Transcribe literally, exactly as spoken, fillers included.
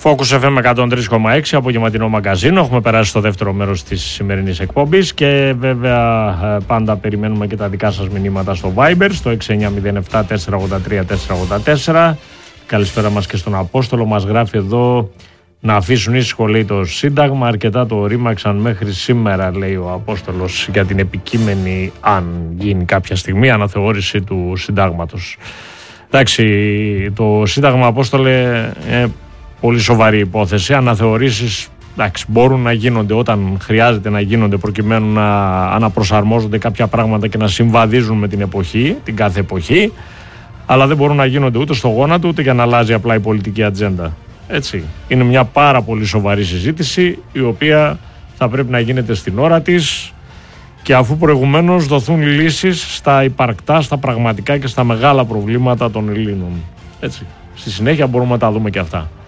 Focus εφ εμ εκατόν τρία κόμμα έξι, απογευματινό μαγκαζίνο. Έχουμε περάσει στο δεύτερο μέρος της σημερινής εκπομπής και βέβαια πάντα περιμένουμε και τα δικά σας μηνύματα στο Viber, στο έξι εννιά μηδέν επτά τέσσερα ογδόντα τρία τέσσερα ογδόντα τέσσερα. Καλησπέρα μας και στον Απόστολο, μας γράφει εδώ να αφήσουν ήσυχο, λέει, το Σύνταγμα. Αρκετά το ρήμαξαν μέχρι σήμερα, λέει ο Απόστολος, για την επικείμενη, αν γίνει κάποια στιγμή, αναθεώρηση του Συντάγματος. Εντάξει, το Σύνταγμα, Απόστολε, ε, πολύ σοβαρή υπόθεση. Αναθεωρήσεις, εντάξει, μπορούν να γίνονται όταν χρειάζεται να γίνονται, προκειμένου να αναπροσαρμόζονται κάποια πράγματα και να συμβαδίζουν με την εποχή, την κάθε εποχή, αλλά δεν μπορούν να γίνονται ούτε στο γόνατο ούτε για να αλλάζει απλά η πολιτική ατζέντα. Έτσι. Είναι μια πάρα πολύ σοβαρή συζήτηση, η οποία θα πρέπει να γίνεται στην ώρα της και αφού προηγουμένως δοθούν λύσεις στα υπαρκτά, στα πραγματικά και στα μεγάλα προβλήματα των Ελλήνων. Έτσι. Στη συνέχεια μπορούμε να τα δούμε και αυτά.